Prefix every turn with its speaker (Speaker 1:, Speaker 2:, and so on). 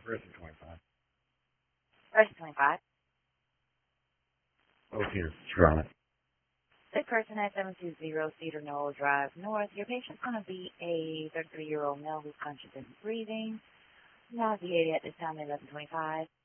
Speaker 1: Person 25.
Speaker 2: Person 25.
Speaker 1: Oh, here. Charlotte.
Speaker 2: Sick person at 720 Cedar Knoll Drive North. Your patient's going to be a 33-year-old male who's conscious and breathing. Nauseated at this time at 11:25.